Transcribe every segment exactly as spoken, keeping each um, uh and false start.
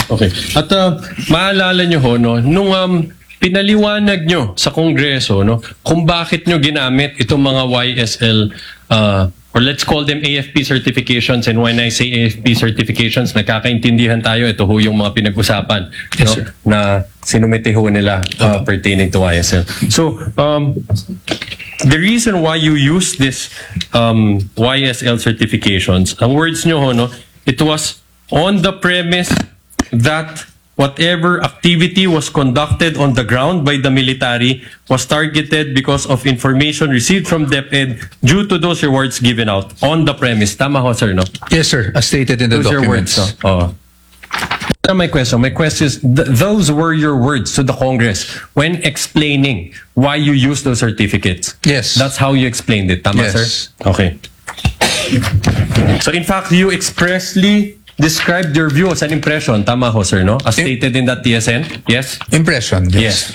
Okay. At uh, maalala nyo ho, no, nung um, pinaliwanag nyo sa Kongreso, no, kung bakit nyo ginamit itong mga Y S L, uh, or let's call them A F P certifications, and when I say A F P certifications, nagkakaintindihan tayo, ito ho yung mga pinag-usapan, Yes, no, sir. na sinumite ho nila uh, pertaining to Y S L. So, um, the reason why you use this um, Y S L certifications, ang words nyo ho, no, it was on the premise that whatever activity was conducted on the ground by the military was targeted because of information received from DepEd due to those rewards given out on the premise. Tama ho, sir, no? Yes, sir. As stated in the Those are documents. words, no? Oh. That's my question. My question is, th those were your words to the Congress when explaining why you use those certificates. Yes. That's how you explained it. Tama, Yes. sir? Okay. So, in fact, you expressly described your view as an impression. Tama ho, sir, no? As stated in that T S N? Yes? Impression. Yes.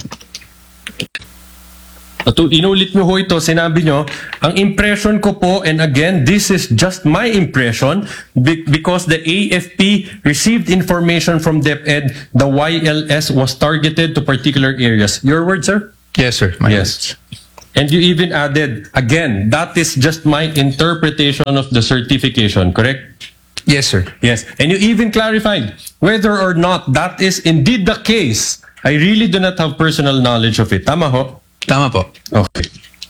At inulit nyo ho ito, sinabi nyo, ang impression ko po, and again, this is just my impression, be because the A F P received information from DepEd, the Y L S was targeted to particular areas. Your word, sir? Yes, sir. My Yes. And you even added, again, that is just my interpretation of the certification, correct? Yes, sir. Yes. And you even clarified whether or not that is indeed the case. I really do not have personal knowledge of it. Tama ho? Tama po. Okay.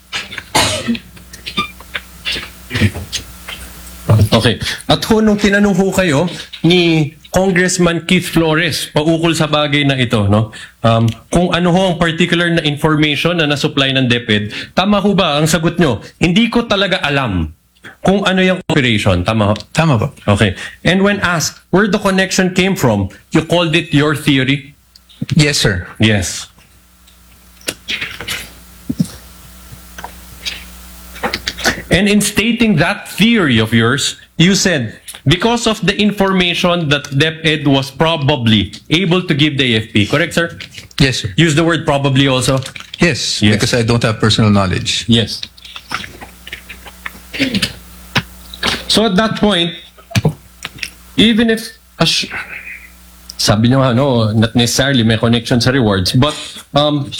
Okay. At ho, nung tinanong ho kayo ni Congressman Keith Flores paukol sa bagay na ito, no? Um, kung ano ho ang particular na information na nasupply ng DepEd, tama ho ba ang sagot nyo? Hindi ko talaga alam kung ano yung operation. Tama ho? Tama po. Okay. And when asked where the connection came from, you called it your theory? Yes, sir. Yes. And in stating that theory of yours, you said, because of the information that DepEd was probably able to give the A F P. Correct, sir? Yes, sir. Use the word probably also. Yes, Yes. because I don't have personal knowledge. Yes. So at that point, even if, as- sabi nyo, ano, not necessarily may connection sa rewards, but um,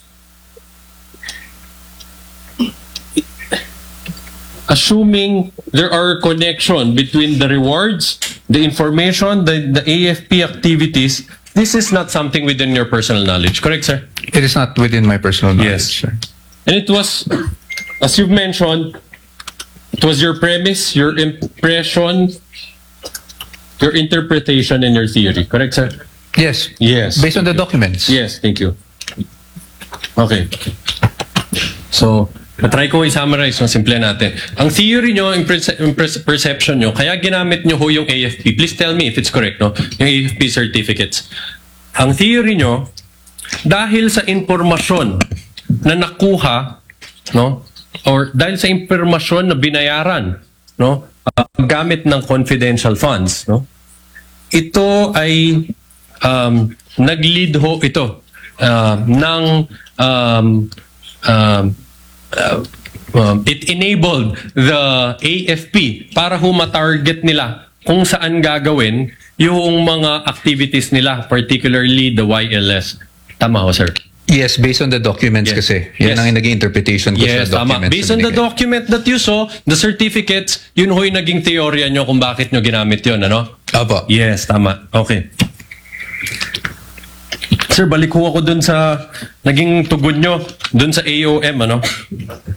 assuming there are connection between the rewards, the information, the, the A F P activities, this is not something within your personal knowledge. Correct, sir? It is not within my personal knowledge, Yes. sir. And it was, as you've mentioned, it was your premise, your impression, your interpretation, and your theory. Correct, sir? Yes. Yes. Based on the documents. Yes, thank you. Okay. So, matry ko i-summarize, no, simple natin. Ang theory nyo, ang perce- ang perce- perception nyo, kaya ginamit nyo ho yung A F P. Please tell me if it's correct, no? Yung A F P certificates. Ang theory nyo, dahil sa impormasyon na nakuha, no? Or dahil sa impormasyon na binayaran, no? Uh, gamit ng confidential funds, no? Ito ay um, nag-lead ho ito uh, ng um, um, uh, um, it enabled the A F P para ho ma-target nila kung saan gagawin yung mga activities nila, particularly the Y L S. Tama ho, sir? Yes, based on the documents Yes. kasi. Yan Yes. ang naging interpretation ko Yes, sa tama. documents. Based na on the binigay. document that you saw, the certificates, yun ho yung naging teorya nyo kung bakit nyo ginamit yun, ano? Apo. Yes, tama. Okay. Sir, balik ko ako dun sa naging tugon nyo, dun sa A O M, ano?